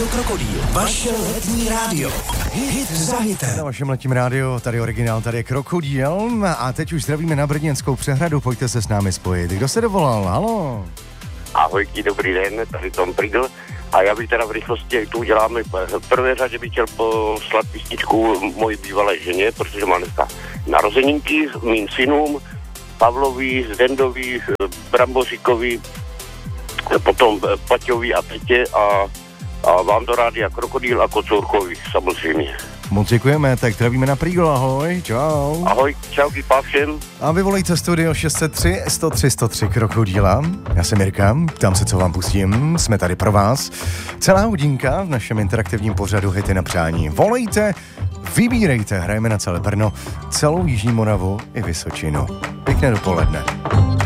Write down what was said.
Rádio Krokodýl, vaše letní rádio. Hit za hitem. Na vašem letním rádiu, tady originál, tady je Krokodýl a teď už zdravíme na Brněnskou přehradu, pojďte se s námi spojit. Kdo se dovolal? Haló? Ahojky, dobrý den, tady Tom Prigl. A já bych teda v rychlosti, jak tu uděláme, v prvé řadě bych chtěl poslat písničku mojí bývalé ženě, protože má dneska narozeninky, mým synům, Pavlovi, Zdendovi, Bramboříkovi, potom Paťovi a Petě a vám do rádia Krokodýl a Kocourkovi, samozřejmě. Moc děkujeme, tak zdravíme na Prigl, ahoj, čau. Ahoj, čauky, pa všem. A vy volejte studio 603 103 103 Krokodýla. Já jsem Jirka, ptám se, co vám pustím, jsme tady pro vás. Celá hodinka v našem interaktivním pořadu Hity na přání. Volejte, vybírejte, hrajeme na celé Brno, celou Jižní Moravu i Vysočinu. Pěkné dopoledne.